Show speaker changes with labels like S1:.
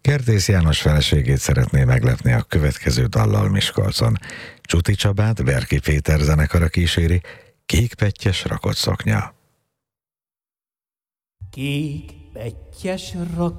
S1: Kertész János feleségét szeretné meglepni a következő dallal Miskolcon. Csuti Csabát Berki Péter zenekara kíséri, Kékpettyes rakott szoknya.
S2: Kékpettyes rakott